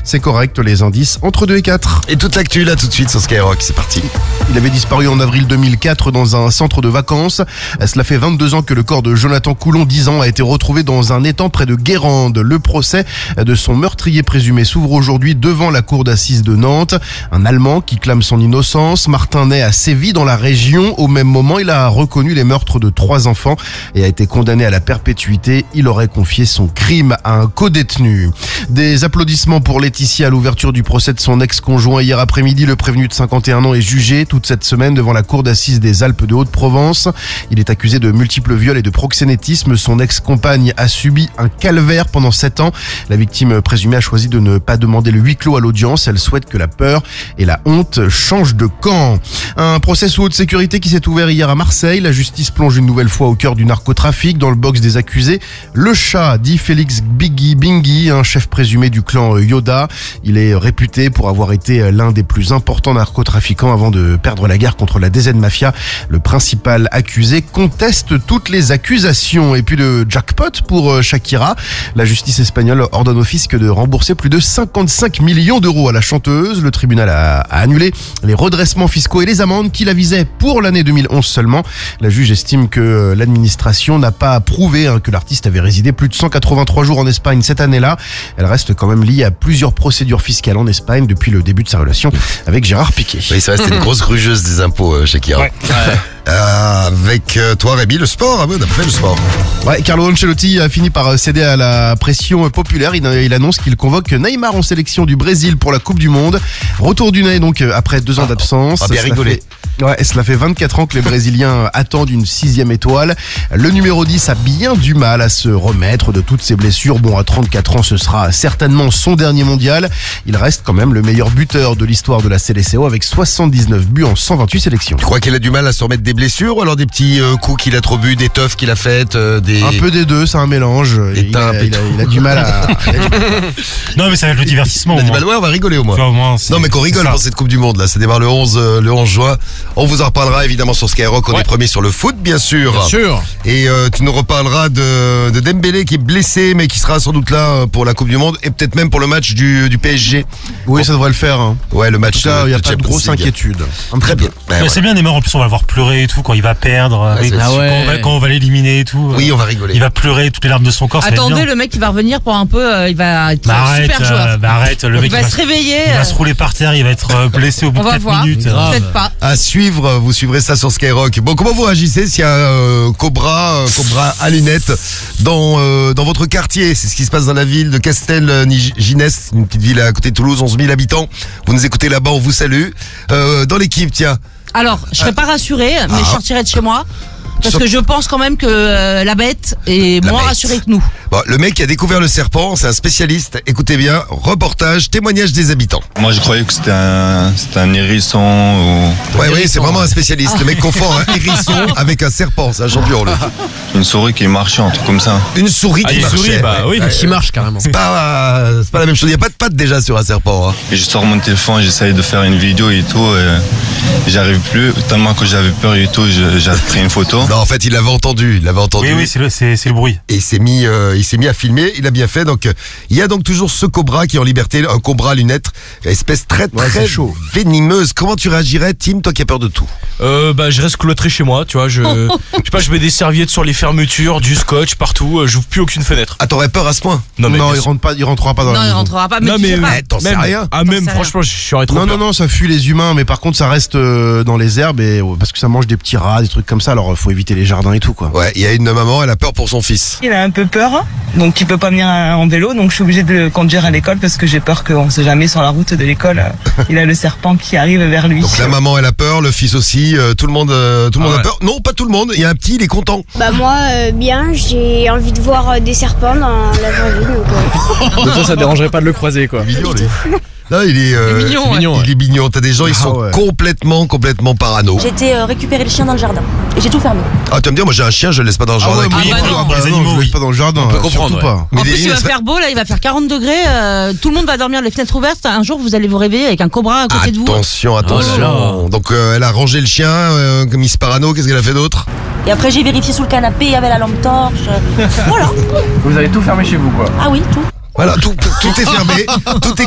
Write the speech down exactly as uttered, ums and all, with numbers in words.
C'est correct, les indices entre deux et quatre. Et toute l'actu là tout de suite sur Skyrock, c'est parti. Il avait disparu en avril deux mille quatre dans un centre de vacances. Cela fait vingt-deux ans que le corps de Jonathan Coulon, dix ans, a été retrouvé dans un étang près de Guérande. Le procès de son meurtrier présumé s'ouvre aujourd'hui devant la cour d'assises de Nantes. Un Allemand qui clame son innocence. Martin naît à Séville dans la région. Au même moment, il a reconnu les meurtres de trois enfants et a été condamné à la perpétuité. Il aurait confié son crime à un codétenu. Des applaudissements pour Laetitia à l'ouverture du procès de son ex-conjoint hier après-midi. Le prévenu de cinquante et un ans est jugé toute cette semaine devant la cour d'assises des Alpes de Haute-Provence. Il est accusé de multiples viols et de proxénétisme. Son ex-compagne a subi un calvaire pendant sept ans. La victime présumée a choisi de ne pas demander le huis clos à l'audience. Elle souhaite que la peur et la honte changent de camp. Un procès sous haute sécurité qui s'est ouvert hier à Marseille. La justice plonge une nouvelle fois au cœur du narcotrafic. Dans le box des accusés, le chat dit Félix Biggie Bingui, un chef présumé du clan Yoda. Il est réputé pour avoir été l'un des plus importants narcotrafiquants avant de perdre la guerre contre la D Z Mafia. Le principal accusé conteste toutes les accusations. Et puis le jackpot pour Shakira. La justice espagnole ordonne au fisc de rembourser plus de cinquante-cinq millions d'euros à la chanteuse. Le tribunal a, a annulé les redressements fiscaux et les amendes qui la visaient pour l'année deux mille onze seulement. La juge estime que l'administration n'a pas prouvé hein, que l'artiste avait résidé plus de cent quatre-vingt-trois jours en Espagne cette année-là. Elle reste quand même liée à plusieurs procédures fiscales en Espagne depuis le début de sa relation avec Gérard Piqué. Oui, c'est vrai, c'était une grosse grugeuse des impôts, euh, Shakira. Ouais. Ouais. Euh, avec euh, toi, Rémi, le sport, ah bon, on a fait le sport. Ouais, Carlo Ancelotti a fini par céder à la pression populaire. Il, il annonce qu'il convoque Neymar en sélection du Brésil pour la Coupe du Monde. Retour du nez donc après deux ans ah, d'absence. On va bien rigoler. Fait, ouais, cela fait vingt-quatre ans que les Brésiliens attendent une sixième étoile. Le numéro dix a bien du mal à se remettre de toutes ses blessures. Bon, à trente-quatre ans, ce sera certainement son dernier mondial. Il reste quand même le meilleur buteur de l'histoire de la C L C O avec soixante-dix-neuf buts en cent vingt-huit sélections. Tu crois qu'il a du mal à se remettre des blessures ou alors des petits euh, coups qu'il a trop bu, des teufs qu'il a faites, euh, des... Un peu des deux, c'est un mélange. Il a, il, a, il a du mal à... Non mais ça va être le divertissement. Il a du mal, ouais, on va rigoler au moins. Vois, au moins non mais qu'on rigole pour cette Coupe du Monde là, ça démarre le onze, euh, le onze juin. On vous en reparlera évidemment sur Skyrock, on ouais. est premier sur le foot bien sûr. Bien sûr. Et euh, tu nous reparleras de, de Dembélé qui est blessé mais qui sera sans doute là pour la Coupe du Monde et peut-être même pour le match du, du P S G. Oui, bon. Ça devrait le faire. Hein. Ouais, le match. Il n'y a pas de grosse inquiétude. Très bien. Ouais, ouais. C'est bien Neymar, en plus on va le voir pleurer et tout quand il va perdre, ouais, ah ouais. quand, on va, quand on va l'éliminer et tout. Oui, on va rigoler. Il va pleurer toutes les larmes de son corps. Attendez, le mec il va revenir pour un peu, euh, il va être bah arrête, super joueur. Euh, bah arrête, le il mec va il se réveiller. Il euh... va se rouler par terre, il va être blessé au bout de quatre minutes. Peut-être pas. À suivre, vous suivrez ça sur Skyrock. Bon, comment vous réagissez s'il y a euh, Cobra, euh, Cobra à lunettes dans euh, dans votre quartier? C'est ce qui se passe dans la ville de Castelginest, une petite ville à côté de Toulouse, onze mille habitants. Vous nous écoutez là-bas, on vous salue. Euh, dans l'équipe, tiens. Alors, je serais pas rassurée, mais ah. je sortirais de chez moi. Parce que je pense quand même que euh, la bête est la moins bête. rassurée que nous. Bon, le mec qui a découvert le serpent, c'est un spécialiste. Écoutez bien, reportage, témoignage des habitants. Moi, je croyais que c'était un, c'était un hérisson. Ou... Ouais, oui, c'est vraiment un spécialiste. Ah. Le mec confond un hérisson avec un serpent, c'est un champion. Là. Une souris qui marchait, un truc comme ça. Une souris ah, qui une marchait. Souris, bah, oui, ouais. qui marche carrément. C'est pas, euh, c'est pas la même chose. Il n'y a pas de pattes déjà sur un serpent. Hein. Et je sors mon téléphone, j'essaye de faire une vidéo et tout. Et j'arrive plus, tellement que j'avais peur et tout, j'ai pris une photo. Non, en fait, il l'avait entendu. Il l'avait entendu. Oui, oui, c'est le, c'est, c'est le bruit. Et il s'est mis, euh, il s'est mis à filmer. Il a bien fait. Donc, euh, il y a donc toujours ce cobra qui est en liberté, un cobra à lunettes, espèce très très ouais, chaud. venimeuse. Comment tu réagirais, Tim, toi qui as peur de tout? Euh, bah, je reste cloîtré chez moi, tu vois. Je, je sais pas, je mets des serviettes sur les fermetures, du scotch partout. J'ouvre plus aucune fenêtre. Ah, t'aurais peur à ce point? Non, mais non, il rentre pas, il rentrera pas dans non, la maison. Non, il rentrera pas. Mais non, tu mais, sais pas. mais t'en sais rien. Ah, même, franchement, je suis trop Non, peur. non, non, ça fuit les humains, mais par contre, ça reste euh, dans les herbes et parce que ça mange des petits rats, des trucs comme ça. Alors, faut éviter les jardins et tout, quoi. Ouais, il y a une maman, elle a peur pour son fils. Il a un peu peur, donc il peut pas venir en vélo, donc je suis obligée de le conduire à l'école parce que j'ai peur qu'on sait jamais sur la route de l'école, il a le serpent qui arrive vers lui. Donc la maman elle a peur, le fils aussi, euh, tout le monde, euh, tout le ah monde ouais. a peur. Non, pas tout le monde. Il y a un petit, il est content. Bah moi, euh, bien, j'ai envie de voir euh, des serpents dans la vraie vie. Donc, euh... De toi, ça dérangerait pas de le croiser, quoi. Mignon, les... Non, il est, euh, il est mignon. C'est mignon ouais. Il est mignon. T'as des gens, ils ah, sont ouais. complètement, complètement parano. J'ai été euh, récupérer le chien dans le jardin et j'ai tout fermé. Ah, tu vas me dire, moi j'ai un chien, je le laisse pas dans le jardin. Ah ouais, ah, bah non, bah non, non, je le laisse pas dans le jardin. On peut comprendre. Ouais. Pas. En plus, il va faire beau, là, il va faire quarante degrés. Euh, tout le monde va dormir les fenêtres ouvertes. Un jour, vous allez vous réveiller avec un cobra à côté de vous. Attention, attention. Oh là là. Donc, euh, elle a rangé le chien, euh, Miss Parano. Qu'est-ce qu'elle a fait d'autre? Et après, j'ai vérifié sous le canapé, il y avait la lampe torche. Voilà. Vous avez tout fermé chez vous, quoi. Ah oui, tout. Voilà, tout, tout est fermé, tout est